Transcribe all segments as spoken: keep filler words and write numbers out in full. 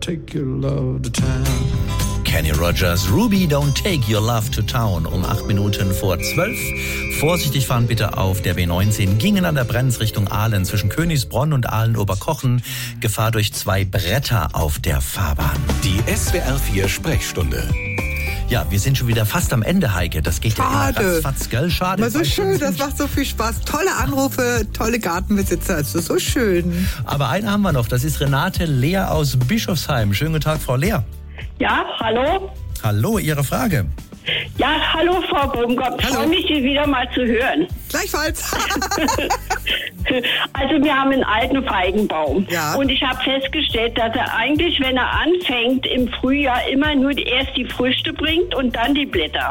take your love to town. Kenny Rogers, Ruby, don't take your love to town. Um acht Minuten vor zwölf. Vorsichtig fahren bitte auf der B neunzehn. Gingen an der Brenz Richtung Aalen zwischen Königsbronn und Aalen-Oberkochen. Gefahr durch zwei Bretter auf der Fahrbahn. Die S W R vier Sprechstunde. Ja, wir sind schon wieder fast am Ende, Heike. Das geht Schade. ja immer ratzfatz, gell? Schade. Aber so schön, das macht so viel Spaß. Tolle Anrufe, tolle Gartenbesitzer. Also so schön. Aber eine haben wir noch. Das ist Renate Lea aus Bischofsheim. Schönen guten Tag, Frau Lea. Ja, hallo? Hallo, Ihre Frage. Ja, hallo Frau Baumgart. Ich freue mich, Sie wieder mal zu hören. Gleichfalls. Also wir haben einen alten Feigenbaum. Ja. Und ich habe festgestellt, dass er eigentlich, wenn er anfängt, im Frühjahr immer nur erst die Früchte bringt und dann die Blätter.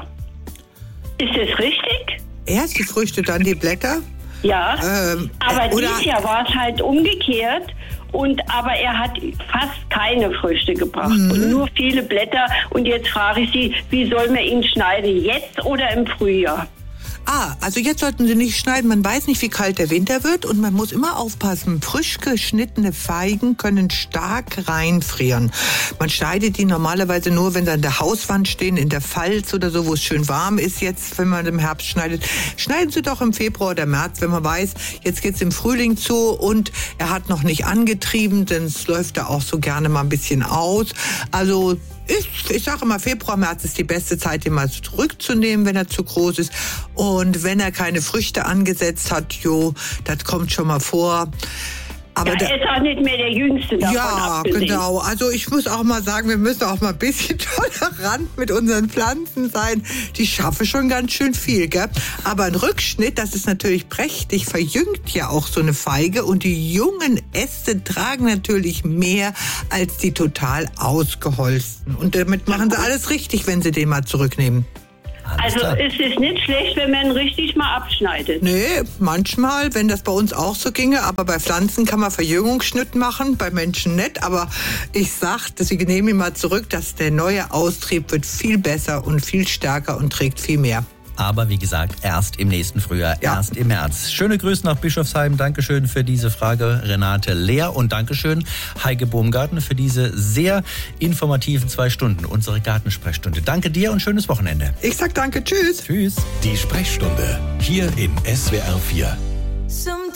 Ist das richtig? Erst die Früchte, dann die Blätter? Ja. Ähm, aber oder- dieses Jahr war es halt umgekehrt. Und, aber er hat fast keine Früchte gebracht mhm. und nur viele Blätter. Und jetzt frage ich Sie, wie soll man ihn schneiden, jetzt oder im Frühjahr? Ah, also jetzt sollten Sie nicht schneiden. Man weiß nicht, wie kalt der Winter wird und man muss immer aufpassen. Frisch geschnittene Feigen können stark reinfrieren. Man schneidet die normalerweise nur, wenn sie an der Hauswand stehen, in der Pfalz oder so, wo es schön warm ist jetzt, wenn man im Herbst schneidet. Schneiden Sie doch im Februar oder März, wenn man weiß, jetzt geht's im Frühling zu und er hat noch nicht angetrieben, denn es läuft da auch so gerne mal ein bisschen aus. Also Ich, ich sage immer, Februar, März ist die beste Zeit, den mal zurückzunehmen, wenn er zu groß ist. Und wenn er keine Früchte angesetzt hat, jo, das kommt schon mal vor. Aber ja, er ist auch nicht mehr der Jüngste davon Ja, abgesehen. genau. Also ich muss auch mal sagen, wir müssen auch mal ein bisschen tolerant mit unseren Pflanzen sein. Die schaffen schon ganz schön viel, gell? Aber ein Rückschnitt, das ist natürlich prächtig, verjüngt ja auch so eine Feige. Und die jungen Äste tragen natürlich mehr als die total ausgeholzten. Und damit machen sie alles richtig, wenn sie den mal zurücknehmen. Alles Also klar. ist es nicht schlecht, wenn man ihn richtig mal abschneidet. Nee, manchmal, wenn das bei uns auch so ginge. Aber bei Pflanzen kann man Verjüngungsschnitt machen, bei Menschen nicht. Aber ich sag, dass wir nehmen ihn mal zurück, dass der neue Austrieb wird viel besser und viel stärker und trägt viel mehr. Aber wie gesagt, erst im nächsten Frühjahr, Ja. erst im März. Schöne Grüße nach Bischofsheim. Dankeschön für diese Frage, Renate Lea. Und Dankeschön, Heike Baumgarten, für diese sehr informativen zwei Stunden, unsere Gartensprechstunde. Danke dir und schönes Wochenende. Ich sag danke, tschüss. Tschüss. Die Sprechstunde hier in S W R vier. Sometimes